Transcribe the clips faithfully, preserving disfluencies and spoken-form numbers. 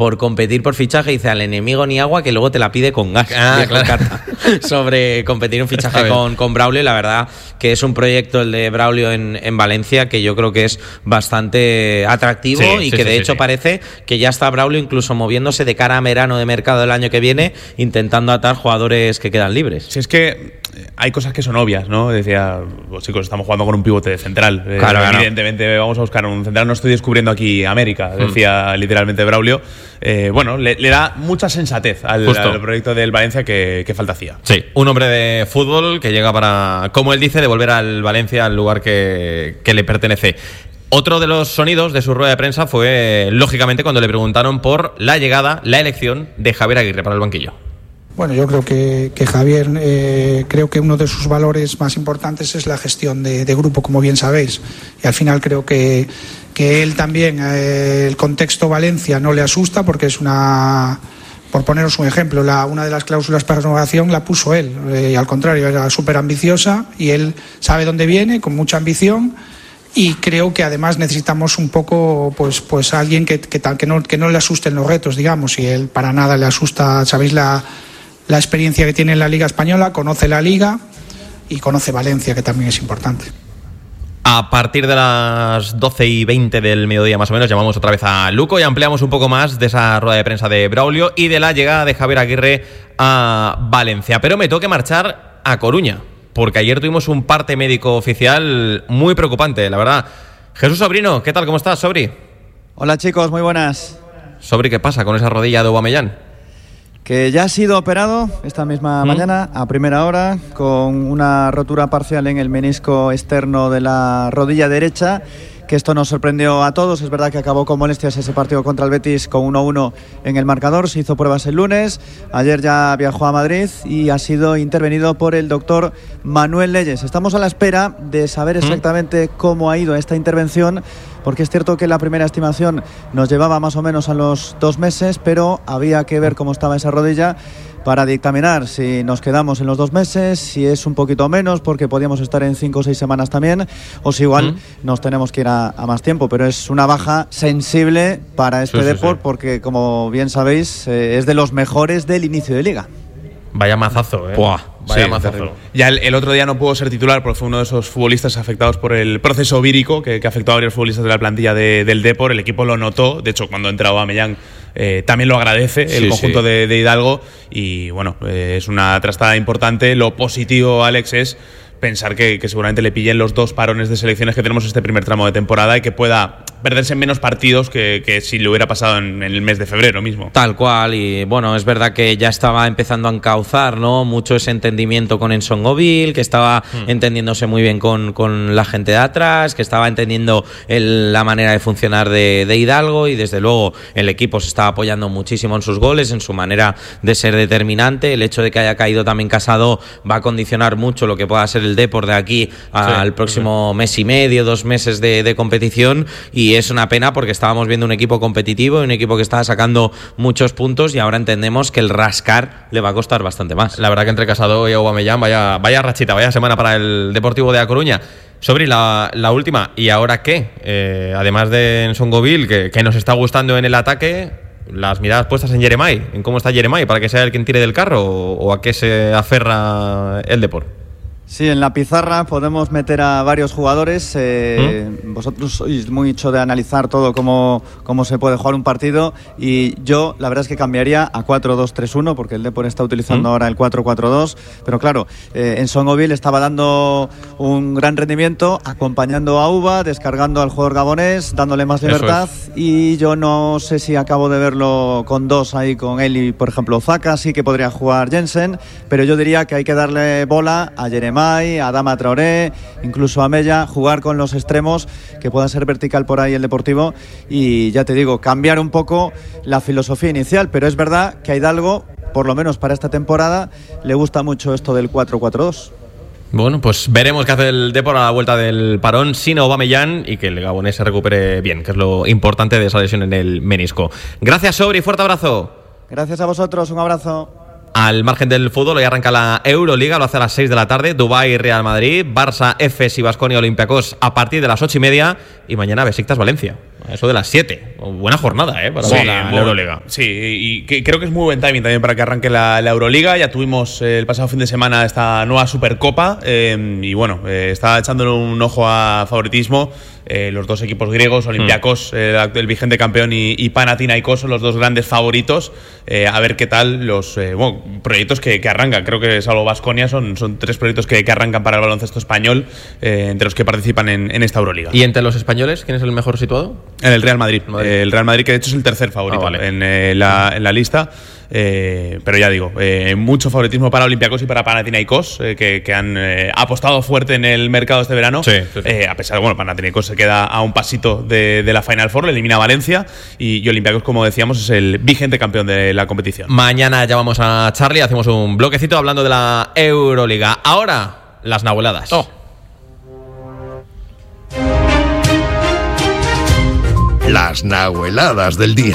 por competir por fichaje, dice al enemigo ni agua, que luego te la pide con gas. Ah, claro. Carta sobre competir un fichaje con, con Braulio. La verdad que es un proyecto, el de Braulio en, en Valencia, que yo creo que es bastante atractivo, sí, y sí, que de sí, hecho sí. parece que ya está Braulio incluso moviéndose de cara a verano de mercado del año que viene, intentando atar jugadores que quedan libres. Si es que hay cosas que son obvias, ¿no? Decía, pues chicos, estamos jugando con un pivote de central. Claro, eh, claro. Evidentemente vamos a buscar un central. No estoy descubriendo aquí América, decía hmm. literalmente Braulio. Eh, bueno, le, le da mucha sensatez al, al proyecto del Valencia que, que falta hacía. Sí, un hombre de fútbol que llega para, como él dice, devolver al Valencia al lugar que, que le pertenece. Otro de los sonidos de su rueda de prensa fue, lógicamente, cuando le preguntaron por la llegada, la elección de Javier Aguirre para el banquillo. Bueno, yo creo que, que Javier, eh, creo que uno de sus valores más importantes es la gestión de, de grupo, como bien sabéis. Y al final creo que, que él también, eh, el contexto Valencia no le asusta, porque es una, por poneros un ejemplo, la, una de las cláusulas para renovación la puso él. Eh, y al contrario, era súper ambiciosa y él sabe dónde viene, con mucha ambición. Y creo que además necesitamos un poco, pues, pues alguien que, que, que, no, que no le asusten los retos, digamos. Y él para nada le asusta, sabéis la... la experiencia que tiene en la Liga Española, conoce la Liga y conoce Valencia, que también es importante. A partir de las doce y veinte del mediodía más o menos llamamos otra vez a Luco y ampliamos un poco más de esa rueda de prensa de Braulio y de la llegada de Javier Aguirre a Valencia. Pero me tengo que marchar a Coruña, porque ayer tuvimos un parte médico oficial muy preocupante, la verdad. Jesús Sobrino, ¿qué tal? ¿Cómo estás, Sobri? Hola chicos, muy buenas. Sobri, ¿qué pasa con esa rodilla de Aubameyang? Que ya ha sido operado esta misma ¿Mm? mañana a primera hora con una rotura parcial en el menisco externo de la rodilla derecha, que esto nos sorprendió a todos. Es verdad que acabó con molestias ese partido contra el Betis con uno a uno en el marcador. Se hizo pruebas el lunes, ayer ya viajó a Madrid y ha sido intervenido por el doctor Manuel Leyes. Estamos a la espera de saber exactamente ¿Mm? cómo ha ido esta intervención, porque es cierto que la primera estimación nos llevaba más o menos a los dos meses, pero había que ver cómo estaba esa rodilla para dictaminar si nos quedamos en los dos meses, si es un poquito menos, porque podíamos estar en cinco o seis semanas también, o si igual ¿Mm? nos tenemos que ir a, a más tiempo. Pero es una baja sensible para este sí, deporte, sí, sí. porque, como bien sabéis, eh, es de los mejores del inicio de liga. Vaya mazazo, ¿eh? Buah, Vaya sí, mazazo. Terrible. Ya el, el otro día no pudo ser titular porque fue uno de esos futbolistas afectados por el proceso vírico que, que afectó a varios futbolistas de la plantilla de, del Depor. El equipo lo notó. De hecho, cuando entra Aubameyang eh, también lo agradece el sí, conjunto sí. De, de Hidalgo. Y bueno, eh, es una trastada importante. Lo positivo, Alex, es pensar que, que seguramente le pillen los dos parones de selecciones que tenemos este primer tramo de temporada y que pueda perderse en menos partidos que, que si le hubiera pasado en, en el mes de febrero mismo. Tal cual, y bueno, es verdad que ya estaba empezando a encauzar, ¿no?, mucho ese entendimiento con Enson Govil, que estaba mm. entendiéndose muy bien con, con la gente de atrás, que estaba entendiendo el, la manera de funcionar de, de Hidalgo, y desde luego el equipo se estaba apoyando muchísimo en sus goles, en su manera de ser determinante. El hecho de que haya caído también Casado va a condicionar mucho lo que pueda ser el Depor de aquí al sí, próximo sí. mes y medio, dos meses de, de competición, y es una pena porque estábamos viendo un equipo competitivo, un equipo que estaba sacando muchos puntos, y ahora entendemos que el rascar le va a costar bastante más. La verdad que entre Casado y Aubameyang vaya, vaya rachita, vaya semana para el Deportivo de A Coruña. Sobri, la, la última, ¿y ahora qué? Eh, además de Enson Govil, que, que nos está gustando en el ataque, las miradas puestas en Jeremai, en cómo está Jeremai, para que sea el quien tire del carro, o, o a qué se aferra el Depor. Sí, en la pizarra podemos meter a varios jugadores. Eh, ¿Mm? Vosotros sois mucho de analizar todo, cómo, cómo se puede jugar un partido, y yo la verdad es que cambiaría a cuatro dos tres uno, porque el Depor está utilizando ¿Mm? ahora el cuatro cuatro dos, pero claro, eh, Enson Govil estaba dando un gran rendimiento, acompañando a Uba, descargando al jugador gabonés, dándole más libertad, y yo no sé si acabo de verlo con dos ahí, con él y por ejemplo Zaka, sí que podría jugar Jensen, pero yo diría que hay que darle bola a Jeremai, a Adama Traoré, incluso a Mella, jugar con los extremos, que pueda ser vertical por ahí el Deportivo, y ya te digo, cambiar un poco la filosofía inicial. Pero es verdad que a Hidalgo, por lo menos para esta temporada, le gusta mucho esto del cuatro cuatro dos. Bueno, pues veremos qué hace el Depor a la vuelta del parón sin Aubameyang, y que el gabonés se recupere bien, que es lo importante de esa lesión en el menisco. Gracias, Sobri, fuerte abrazo. Gracias a vosotros, un abrazo. Al margen del fútbol, hoy arranca la Euroliga, lo hace a las seis de la tarde, Dubái, Real Madrid, Barça, Efes y Baskonia Olympiacos a partir de las ocho y media, y mañana Besiktas Valencia. Eso de las siete. Buena jornada, ¿eh? Para Sí, la, muy- la Euroliga. Sí, y que creo que es muy buen timing también para que arranque la, la Euroliga. Ya tuvimos eh, el pasado fin de semana esta nueva Supercopa eh, y bueno, eh, está echándole un ojo a favoritismo. Eh, los dos equipos griegos, Olympiacos, eh, el vigente campeón, y, y Panathinaikos son los dos grandes favoritos. Eh, a ver qué tal los eh, bueno, proyectos que, que arrancan. Creo que salvo Baskonia son, son tres proyectos que, que arrancan para el baloncesto español, eh, entre los que participan en, en esta Euroliga. ¿Y entre los españoles, quién es el mejor situado? En el Real Madrid. Madrid. Eh, el Real Madrid, que de hecho es el tercer favorito Ah, vale. en, eh, la, en la lista. Eh, pero ya digo, eh, mucho favoritismo para Olympiacos y para Panathinaikos, eh, que, que han eh, apostado fuerte en el mercado este verano. Sí, sí, sí. Eh, a pesar de, bueno, Panathinaikos se queda a un pasito de, de la Final Four, le elimina a Valencia, y, y Olympiacos, como decíamos, es el vigente campeón de la competición. Mañana llamamos a Charlie, hacemos un bloquecito hablando de la Euroliga. Ahora, las nahueladas. Oh. Las nahueladas del día.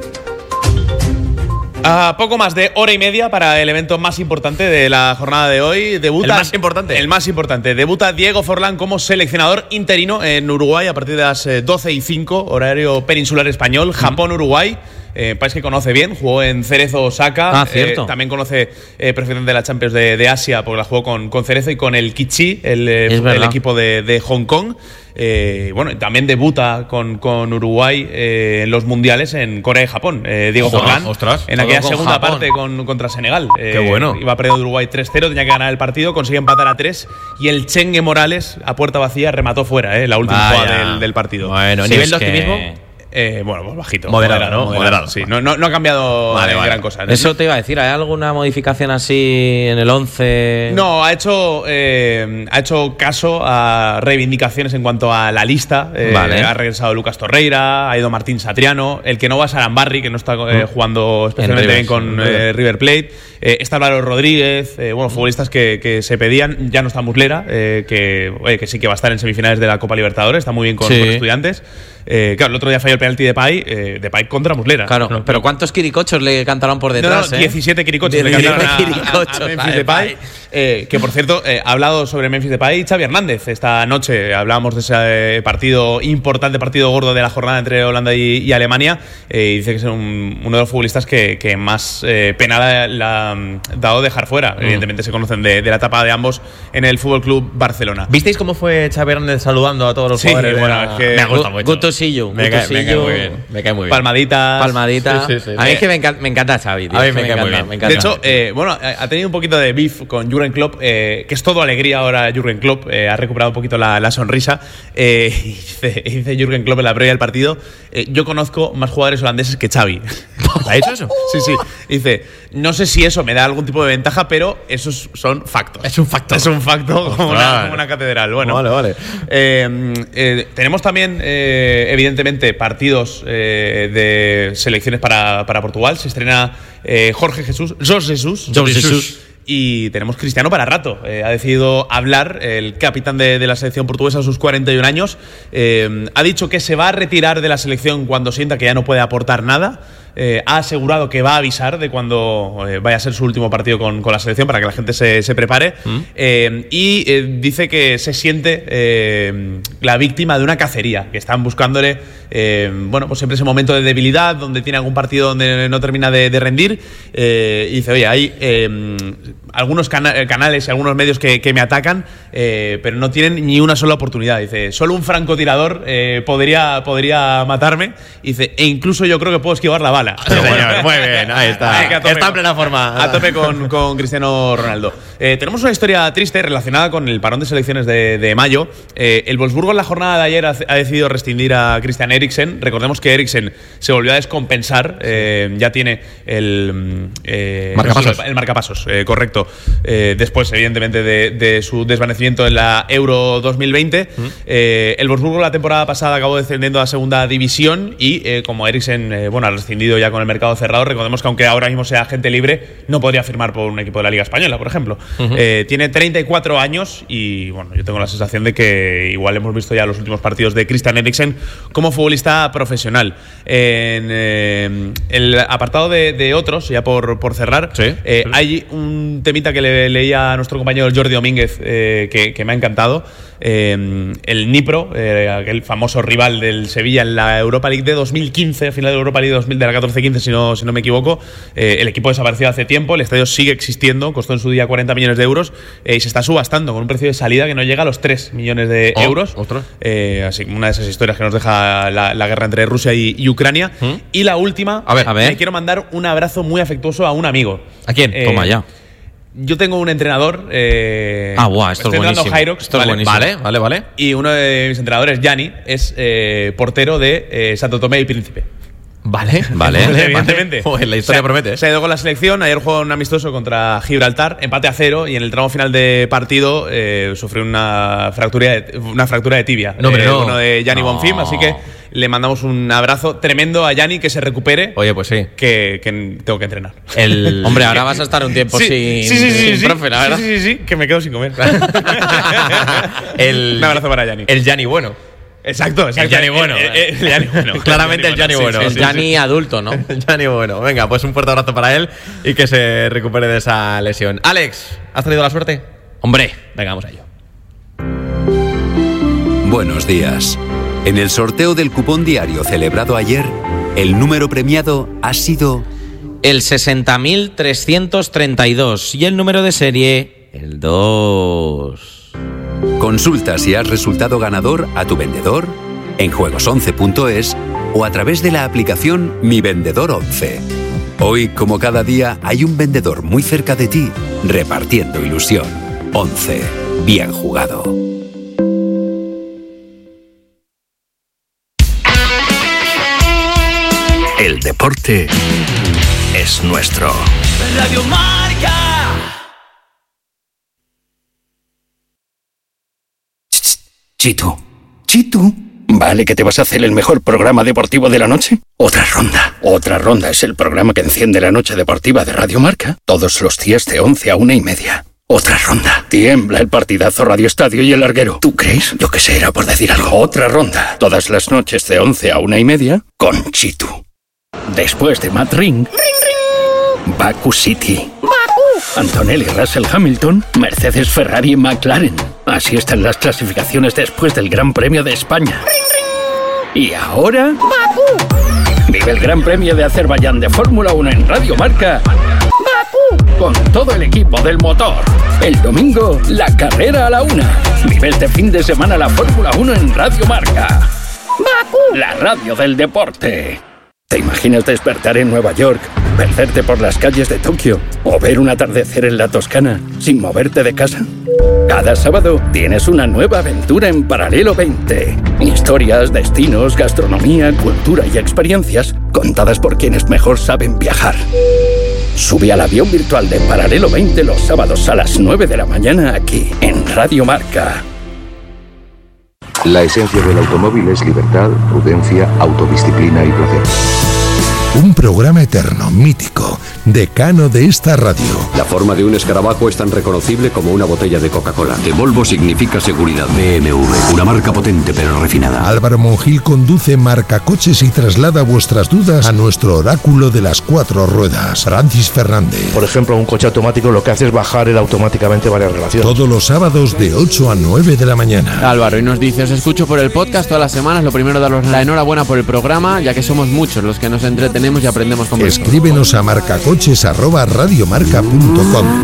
A poco más de hora y media para el evento más importante de la jornada de hoy. Debuta, ¿El más importante? El más importante. Debuta Diego Forlán como seleccionador interino en Uruguay a partir de las eh, doce y cinco, horario peninsular español, Japón-Uruguay. Eh, país que conoce bien, jugó en Cerezo Osaka. Ah, cierto. Eh, también conoce eh, perfectamente de la Champions de, de Asia, porque la jugó con, con Cerezo y con el Kichi, el, eh, Es el verdad. equipo de, de Hong Kong. Eh, bueno, también debuta con, con Uruguay eh, en los mundiales en Corea y Japón. Eh, Diego Joder, Forlán, ostras, en todo aquella con segunda Japón. parte con, contra Senegal. Eh, Qué bueno. Iba perdiendo Uruguay tres cero, tenía que ganar el partido, consigue empatar a tres, y el Chengue Morales, a puerta vacía, remató fuera, eh, la última Vaya. jugada del, del partido. Bueno, Sí, nivel es de que- optimismo. Eh, bueno, pues bajito. Moderado, ¿no? Moderado. Sí, no, no, no ha cambiado Vale, eh, vale. gran cosa. Eso te iba a decir, ¿hay alguna modificación así en el once? No, ha hecho, eh, ha hecho caso a reivindicaciones en cuanto a la lista. Eh, Vale. Ha regresado Lucas Torreira, ha ido Martín Satriano. El que no va es Arambarri, que no está eh, jugando especialmente River, bien con en River. eh, River Plate. Eh, está Álvaro Rodríguez, eh, bueno, futbolistas que, que se pedían. Ya no está Muslera, eh, que, oye, que sí que va a estar en semifinales de la Copa Libertadores. Está muy bien con, Sí. con Estudiantes. Eh, claro, el otro día falló el penalti de Pai, eh, de Pai contra Muslera. Claro, No, pero ¿cuántos quiricochos le cantaron por no, detrás? no, eh? diecisiete quiricochos le diecisiete cantaron a, a- quiricochos, a Memphis vale, Depay. vale. Eh, que por cierto, eh, ha hablado sobre Memphis Depay y Xavi Hernández. Esta noche hablábamos de ese eh, partido importante, partido gordo de la jornada entre Holanda y, y Alemania. Eh, y dice que es un- uno de los futbolistas que, que más eh, pena le le ha mm, dado dejar fuera. Mm. Evidentemente se conocen de, de la etapa de ambos en el Fútbol Club Barcelona. ¿Visteis cómo fue Xavi Hernández saludando a todos los Sí, jugadores? de bueno, la- es que- me gusta Good- mucho. good to see you, Me good cae, to see me cae you. muy bien. Me cae muy bien. Palmaditas. Palmadita. Sí, sí, sí. A mí es que me encanta, me encanta Xavi, tío. A mí Es que me cae muy encanta, bien. me encanta. De hecho, eh, bueno, ha tenido un poquito de beef con Jurgen Klopp, eh, que es todo alegría ahora. Jurgen Klopp eh, ha recuperado un poquito la, la sonrisa. Eh, y dice, y dice Jurgen Klopp en la previa del partido: eh, yo conozco más jugadores holandeses que Xavi. ¿Ha dicho eso? Sí, sí. Dice, no sé si eso me da algún tipo de ventaja, pero esos son factos. Es un facto. Es un facto como una, Ostras. como una catedral. Bueno, Vale, vale. eh, eh, tenemos también, eh, evidentemente, partidos eh, de selecciones para, para Portugal. Se estrena eh, Jorge Jesús, Jorge Jesús. Jorge Jesús. Y tenemos Cristiano para rato. Eh, ha decidido hablar el capitán de, de la selección portuguesa a sus cuarenta y un años. Eh, ha dicho que se va a retirar de la selección cuando sienta que ya no puede aportar nada. Eh, ha asegurado que va a avisar de cuando eh, vaya a ser su último partido con, con la selección para que la gente se, se prepare. ¿Mm? Eh, y eh, dice que se siente eh, la víctima de una cacería, que están buscándole, eh, bueno, pues siempre ese momento de debilidad, donde tiene algún partido donde no termina de, de rendir. Eh, y dice, oye, hay eh, algunos cana- canales y algunos medios que, que me atacan, eh, pero no tienen ni una sola oportunidad. Dice, solo un francotirador eh, podría, podría matarme. Dice, e incluso yo creo que puedo esquivar la bala. Sí, señor. Muy bien, ahí está. Ay, que a tope Está en con- plena forma. A tope con, con Cristiano Ronaldo. Eh, tenemos una historia triste relacionada con el parón de selecciones de, de mayo. Eh, el Wolfsburgo en la jornada de ayer ha, ha decidido rescindir a Christian Eriksen. Recordemos que Eriksen se volvió a descompensar. Eh, ya tiene el, eh, Marcapasos. el marcapasos, eh, correcto. Eh, después, evidentemente, de, de su desvanecimiento en la Euro dos mil veinte. Mm. Eh, el Wolfsburgo la temporada pasada acabó descendiendo a segunda división y, eh, como Eriksen, eh, bueno, ha rescindido coincidido ya con el mercado cerrado. Recordemos que aunque ahora mismo sea agente libre, no podría firmar por un equipo de la Liga Española, por ejemplo. Uh-huh. Eh, tiene treinta y cuatro años y bueno, yo tengo la sensación de que igual hemos visto ya los últimos partidos de Christian Eriksen como futbolista profesional. En eh, el apartado de, de otros, ya por, por cerrar, ¿sí? Eh, sí. Hay un temita que le leía a nuestro compañero Jordi Domínguez eh, que, que me ha encantado. Eh, el Dnipro, eh, aquel famoso rival del Sevilla en la Europa League de dos mil quince, final de la Europa League dos mil, de la catorce quince, si no, si no me equivoco. Eh, el equipo desapareció hace tiempo, el estadio sigue existiendo, costó en su día cuarenta millones de euros eh, y se está subastando con un precio de salida que no llega a los tres millones de oh, euros. Eh, así una de esas historias que nos deja la, la guerra entre Rusia y, y Ucrania. ¿Mm? Y la última, a ver, a ver. Me quiero mandar un abrazo muy afectuoso a un amigo. ¿A quién? Eh, Toma ya. Yo tengo un entrenador. Eh, ah, guau, esto es buenísimo. Hyrox, esto ¿vale? es buenísimo. Vale, vale, vale. Y uno de mis entrenadores, Gianni, es eh, portero de eh, Santo Tomé y Príncipe. Vale, vale, evidentemente. Vale. La historia se, promete. Se ha ido con la selección. Ayer jugó un amistoso contra Gibraltar, empate a cero, y en el tramo final de partido eh, sufrió una fractura de, una fractura de tibia. No, pero eh, no. Uno de Gianni no. Bonfim, así que le mandamos un abrazo tremendo a Gianni, que se recupere. Oye, pues sí. Que, que tengo que entrenar. El... Hombre, ahora vas a estar un tiempo sí, sin, sí, sí, sí, sin sí, profe, la verdad. Sí, sí, sí, sí, que me quedo sin comer. el, un abrazo para Gianni. El Gianni bueno. Exacto, exacto. El Gianni bueno. El, el, el Gianni bueno. Claramente el Gianni bueno. Sí, sí, el Gianni sí. adulto, ¿no? El Gianni bueno. Venga, pues un fuerte abrazo para él y que se recupere de esa lesión. Alex, ¿has tenido la suerte? Hombre, venga, vamos a ello. Buenos días. En el sorteo del cupón diario celebrado ayer, el número premiado ha sido el sesenta mil trescientos treinta y dos y el número de serie el dos. Consulta si has resultado ganador a tu vendedor en juegos once punto es o a través de la aplicación Mi Vendedor once. Hoy, como cada día, hay un vendedor muy cerca de ti repartiendo ilusión. once. Bien jugado. El deporte es nuestro. Radio Marca. Chitu, Chitu, ¿vale que te vas a hacer el mejor programa deportivo de la noche? Otra ronda. Otra ronda es el programa que enciende la noche deportiva de Radio Marca todos los días de once a una y media. Otra ronda. Tiembla el partidazo Radio Estadio y el larguero. ¿Tú crees? Yo que sé, era por decir algo. Otra ronda. Todas las noches de once a una y media con Chitu. Después de Matt Ring, ring, ring. Baku City. Baku. Antonelli Russell Hamilton, Mercedes Ferrari y McLaren. Así están las clasificaciones después del Gran Premio de España. Ring, ring. Y ahora, Baku. Vive el Gran Premio de Azerbaiyán de Fórmula uno en Radio Marca. Baku. Con todo el equipo del motor. El domingo, la carrera a la una. Vive este fin de semana la Fórmula uno en Radio Marca. Baku. La radio del deporte. ¿Te imaginas despertar en Nueva York, perderte por las calles de Tokio o ver un atardecer en la Toscana sin moverte de casa? Cada sábado tienes una nueva aventura en Paralelo veinte. Historias, destinos, gastronomía, cultura y experiencias contadas por quienes mejor saben viajar. Sube al avión virtual de Paralelo veinte los sábados a las nueve de la mañana aquí en Radio Marca. La esencia del automóvil es libertad, prudencia, autodisciplina y placer. Un programa eterno, mítico, decano de esta radio. La forma de un escarabajo es tan reconocible como una botella de Coca-Cola. De Volvo significa seguridad. B M W, una marca potente pero refinada. Álvaro Monjil conduce Marcacoches y traslada vuestras dudas a nuestro oráculo de las cuatro ruedas, Francis Fernández. Por ejemplo, un coche automático lo que hace es bajar él automáticamente varias relaciones. Todos los sábados de ocho a nueve de la mañana. Álvaro, y nos dice, os escucho por el podcast todas las semanas. Lo primero, daros la enhorabuena por el programa, ya que somos muchos los que nos entretenemos y aprendemos con vosotros. Escríbenos a marcacoches arroba radiomarca punto com.